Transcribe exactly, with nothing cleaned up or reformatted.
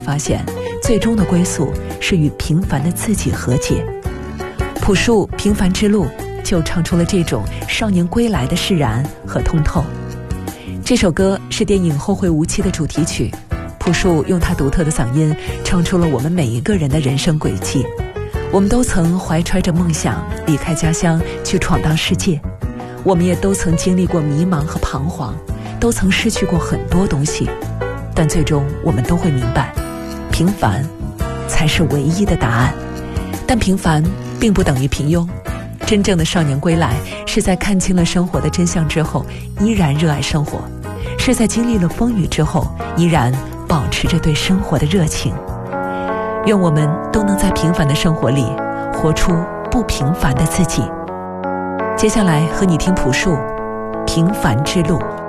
发现最终的归宿是与平凡的自己和解。朴树《平凡之路》就唱出了这种少年归来的释然和通透。这首歌是电影《后会无期》的主题曲，朴树用他独特的嗓音唱出了我们每一个人的人生轨迹。我们都曾怀揣着梦想离开家乡去闯荡世界，我们也都曾经历过迷茫和彷徨，都曾失去过很多东西，但最终我们都会明白，平凡才是唯一的答案。但平凡并不等于平庸，真正的少年归来是在看清了生活的真相之后依然热爱生活，是在经历了风雨之后依然保持着对生活的热情。愿我们都能在平凡的生活里活出不平凡的自己。接下来和你听朴树《平凡之路》。